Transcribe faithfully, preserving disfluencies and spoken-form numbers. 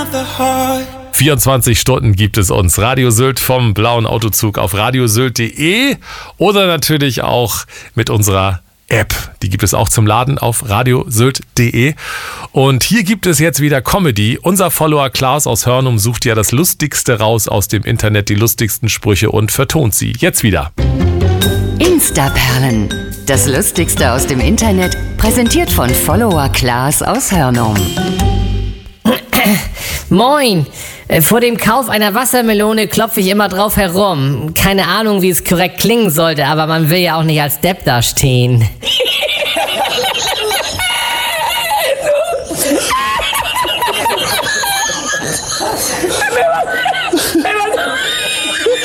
vierundzwanzig Stunden gibt es uns. Radio Sylt vom blauen Autozug auf radiosylt punkt de oder natürlich auch mit unserer App. Die gibt es auch zum Laden auf radiosylt punkt de. Und hier gibt es jetzt wieder Comedy. Unser Follower Klaas aus Hörnum sucht ja das Lustigste raus aus dem Internet, die lustigsten Sprüche und vertont sie. Jetzt wieder. Instaperlen. Das Lustigste aus dem Internet, präsentiert von Follower Klaas aus Hörnum. Moin! Vor dem Kauf einer Wassermelone klopfe ich immer drauf herum. Keine Ahnung, wie es korrekt klingen sollte, aber man will ja auch nicht als Depp dastehen.